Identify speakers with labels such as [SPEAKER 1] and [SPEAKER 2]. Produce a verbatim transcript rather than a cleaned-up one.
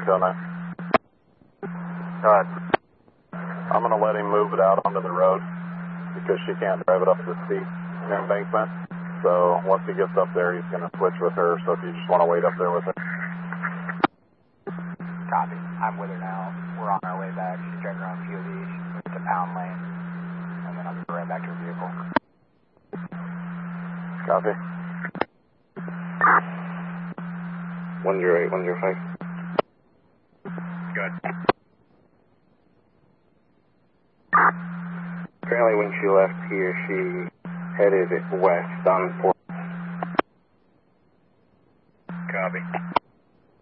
[SPEAKER 1] Tail nine.
[SPEAKER 2] Alright.
[SPEAKER 1] I'm going to let him move it out onto the road because she can't drive it up the steep embankment. So once he gets up there, he's going to switch with her. So if you just want to wait up there with her.
[SPEAKER 2] Copy. I'm with her now. We're on our way back. She's driving around P O V. She's moved to pound lane. And then I'll be right back to her vehicle.
[SPEAKER 1] Copy.
[SPEAKER 3] one zero eight, one zero five.
[SPEAKER 2] Good.
[SPEAKER 3] Apparently when she left here, she headed west on four.